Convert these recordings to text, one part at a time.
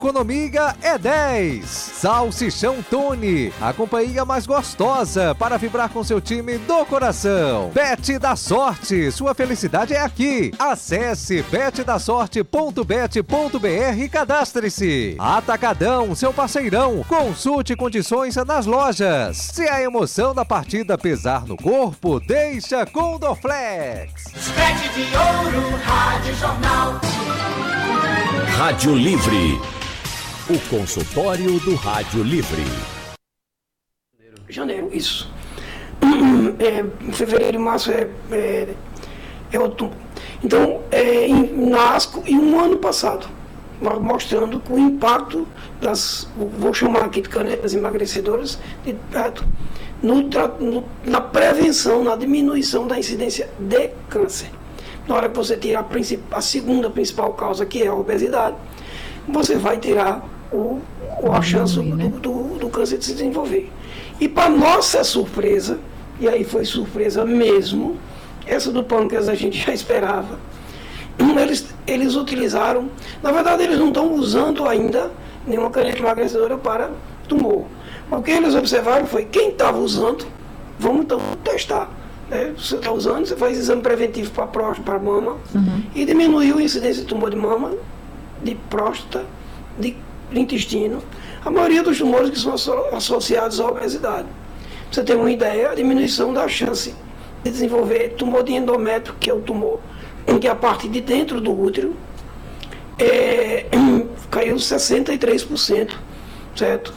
economia é 10. Salsichão Tony, a companhia mais gostosa para vibrar com seu time do coração. Bet da Sorte, sua felicidade é aqui. Acesse betdasorte.bet.br e cadastre-se. Atacadão, seu parceirão, consulte condições nas lojas. Se a emoção da partida pesar no corpo, deixa com o Dorflex. Sete de ouro, Rádio Jornal. Rádio Livre. O consultório do Rádio Livre. Janeiro, isso. Fevereiro e março é outubro. Então, em ASCO, e um ano passado, mostrando o impacto vou chamar aqui de canetas emagrecedoras, na prevenção, na diminuição da incidência de câncer. Na hora que você tirar a segunda principal causa, que é a obesidade, você vai tirar a chance do câncer de se desenvolver. E para nossa surpresa, e aí foi surpresa mesmo, essa do pâncreas a gente já esperava, eles utilizaram, na verdade eles não estão usando ainda nenhuma caneta emagrecedora para tumor. Mas o que eles observaram foi, quem estava usando, vamos então testar. Você está usando, você faz exame preventivo para próstata, para mama, e diminuiu a incidência de tumor de mama, de próstata, de intestino, a maioria dos tumores que são associados à obesidade. Pra você ter uma ideia, a diminuição da chance de desenvolver tumor de endométrio, que é o tumor em que a parte de dentro do útero caiu 63%, certo?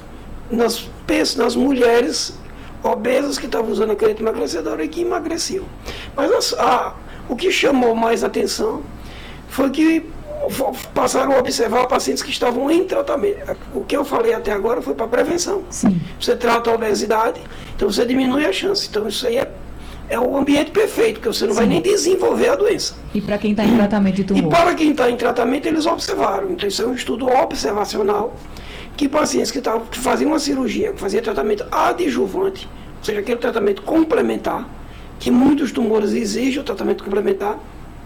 Nas mulheres obesas que estavam usando a caneta emagrecedora e que emagreciam. Mas o que chamou mais atenção foi que passaram a observar pacientes que estavam em tratamento. O que eu falei até agora foi para prevenção. Sim. Você trata a obesidade, então você diminui a chance. Então isso aí é o ambiente perfeito, porque você não vai nem desenvolver a doença. E para quem está em tratamento de tumor? E para quem está em tratamento, eles observaram. Então isso é um estudo observacional, que pacientes que faziam uma cirurgia, que faziam tratamento adjuvante, ou seja, aquele tratamento complementar, que muitos tumores exigem o tratamento complementar,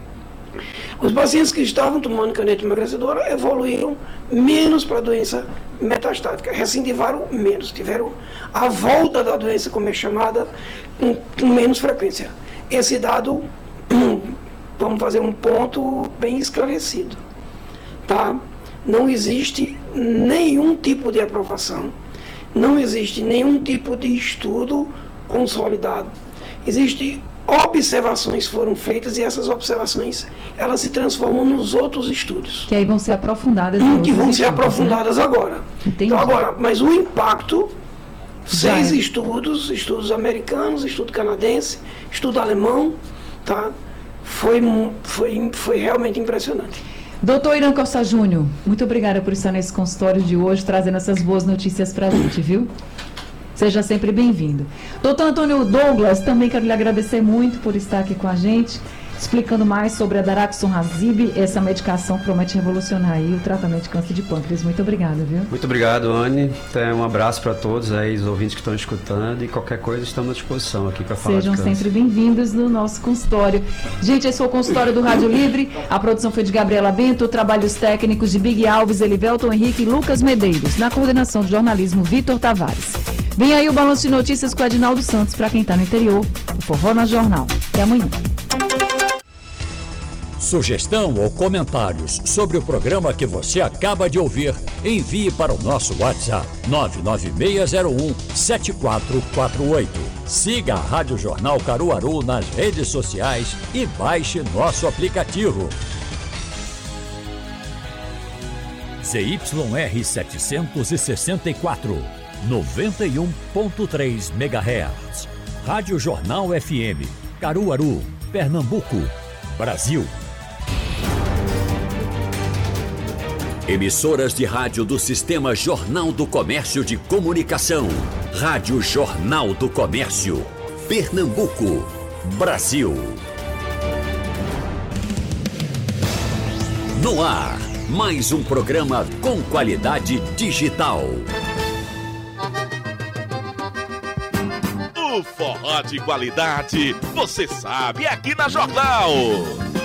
os pacientes que estavam tomando caneta emagrecedora evoluíram menos para a doença metastática, recidivaram menos, tiveram a volta da doença, como é chamada, com menos frequência. Esse dado, vamos fazer um ponto bem esclarecido, tá? Não existe nenhum tipo de aprovação, não existe nenhum tipo de estudo consolidado. Existem observações foram feitas e essas observações elas se transformam nos outros estudos. Que aí vão ser aprofundadas. Que vão ser aprofundadas, né? Agora. Entendi. Então, agora, mas o impacto, 6 estudos americanos, estudo canadense, estudo alemão, tá? Foi realmente impressionante. Doutor Irã Costa Júnior, muito obrigada por estar nesse consultório de hoje, trazendo essas boas notícias para a gente, viu? Seja sempre bem-vindo. Doutor Antônio Douglas, também quero lhe agradecer muito por estar aqui com a gente, explicando mais sobre a Daraxonrasib, essa medicação que promete revolucionar aí o tratamento de câncer de pâncreas. Muito obrigada, viu? Muito obrigado, Anne. Um abraço para todos aí, os ouvintes que estão escutando, e qualquer coisa estamos à disposição aqui para falar de câncer. Sejam sempre bem-vindos no nosso consultório. Gente, esse foi o consultório do Rádio Livre. A produção foi de Gabriela Bento, trabalhos técnicos de Big Alves, Elivelton Henrique e Lucas Medeiros. Na coordenação de jornalismo, Vitor Tavares. Vem aí o Balanço de Notícias com o Adinaldo Santos, para quem está no interior, o Forró na Jornal. Até amanhã. Sugestão ou comentários sobre o programa que você acaba de ouvir, envie para o nosso WhatsApp 99601-7448. Siga a Rádio Jornal Caruaru nas redes sociais e baixe nosso aplicativo. ZYR 764, 91.3 MHz. Rádio Jornal FM, Caruaru, Pernambuco, Brasil. Emissoras de rádio do Sistema Jornal do Comércio de Comunicação. Rádio Jornal do Comércio, Pernambuco, Brasil. No ar, mais um programa com qualidade digital. O forró de qualidade, você sabe, aqui na Jornal.